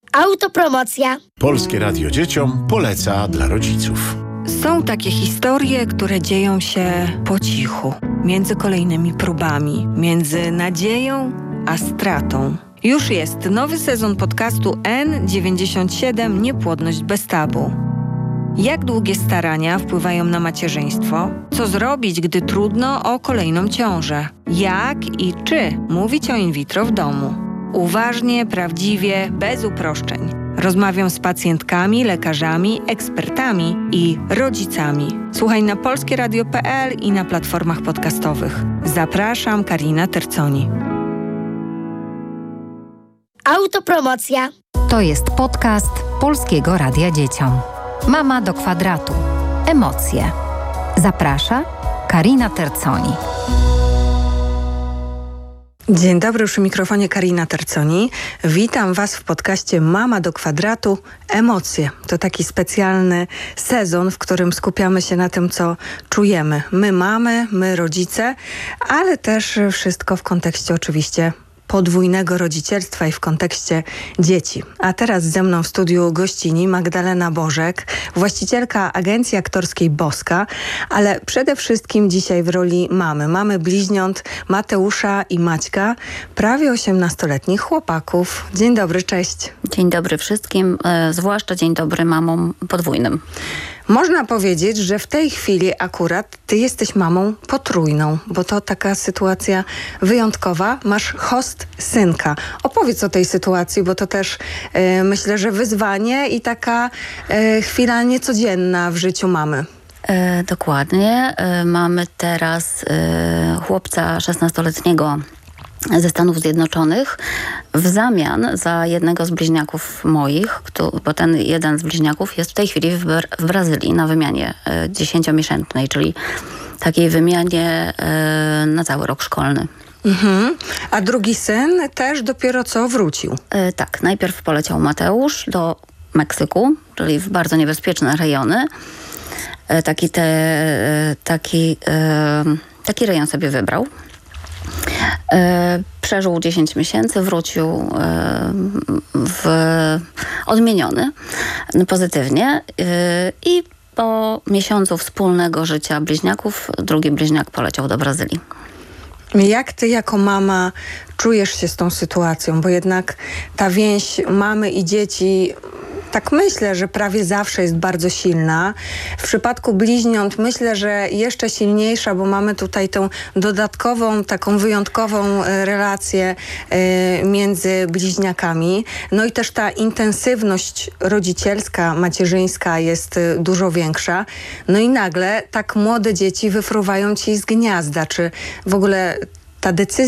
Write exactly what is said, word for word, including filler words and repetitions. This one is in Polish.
Autopromocja. Polskie Radio Dzieciom poleca dla rodziców. Są takie historie, które dzieją się po cichu, między kolejnymi próbami, między nadzieją a stratą. Już jest nowy sezon podcastu N dziewięćdziesiąt siedem Niepłodność bez tabu. Jak długie starania wpływają na macierzyństwo? Co zrobić, gdy trudno o kolejną ciążę? Jak i czy mówić o in vitro w domu? Uważnie, prawdziwie, bez uproszczeń. Rozmawiam z pacjentkami, lekarzami, ekspertami i rodzicami. Słuchaj na polskie radio kropka p l i na platformach podcastowych. Zapraszam, Karina Terconi. Autopromocja. To jest podcast Polskiego Radia Dzieciom. Mama do kwadratu. Emocje. Zaprasza Karina Terconi. Dzień dobry, przy mikrofonie Karina Terconi. Witam Was w podcaście Mama do kwadratu. Emocje. To taki specjalny sezon, w którym skupiamy się na tym, co czujemy. My mamy, my rodzice, ale też wszystko w kontekście oczywiście podwójnego rodzicielstwa i w kontekście dzieci. A teraz ze mną w studiu gościni Magdalena Bożek, właścicielka agencji aktorskiej Boska, ale przede wszystkim dzisiaj w roli mamy. Mamy bliźniąt Mateusza i Maćka, prawie osiemnastoletnich chłopaków. Dzień dobry, cześć. Dzień dobry wszystkim, e, zwłaszcza dzień dobry mamom podwójnym. Można powiedzieć, że w tej chwili akurat ty jesteś mamą potrójną, bo to taka sytuacja wyjątkowa. Masz host synka. Opowiedz o tej sytuacji, bo to też e, myślę, że wyzwanie i taka e, chwila niecodzienna w życiu mamy. E, dokładnie. E, mamy teraz e, chłopca szesnastoletniego ze Stanów Zjednoczonych w zamian za jednego z bliźniaków moich, kto, bo ten jeden z bliźniaków jest w tej chwili w, Bra- w Brazylii na wymianie e, dziesięciomiesięcznej, czyli takiej wymianie e, na cały rok szkolny. Mhm. A drugi syn też dopiero co wrócił. E, tak, najpierw poleciał Mateusz do Meksyku, czyli w bardzo niebezpieczne rejony. E, taki, te, e, taki, e, taki rejon sobie wybrał. E, przeżył dziesięć miesięcy, wrócił e, w, odmieniony pozytywnie e, i po miesiącu wspólnego życia bliźniaków drugi bliźniak poleciał do Brazylii. Jak ty jako mama czujesz się z tą sytuacją? Bo jednak ta więź mamy i dzieci, tak myślę, że prawie zawsze jest bardzo silna. W przypadku bliźniąt myślę, że jeszcze silniejsza, bo mamy tutaj tą dodatkową, taką wyjątkową relację y, między bliźniakami. No i też ta intensywność rodzicielska, macierzyńska jest y, dużo większa. No i nagle tak młode dzieci wyfruwają ci z gniazda. Czy w ogóle ta decyzja